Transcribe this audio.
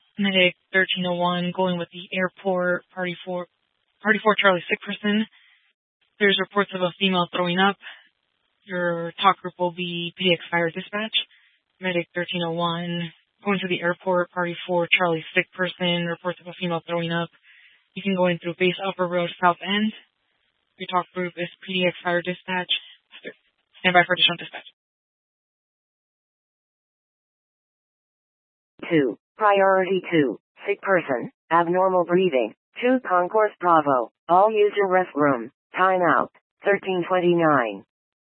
Medic 1301 going with the airport, party 4 Charlie, sick person. There's reports of a female throwing up. Your talk group will be PDX Fire Dispatch. Medic 1301 going to the airport, party 4 Charlie, sick person, reports of a female throwing up. You can go in through Base Upper Road, South End. Your talk group is PDX Fire Dispatch. Stand by for additional dispatch. 2. Priority 2. Sick person. Abnormal breathing. 2 Concourse Bravo. All use your restroom. Time out. 1329.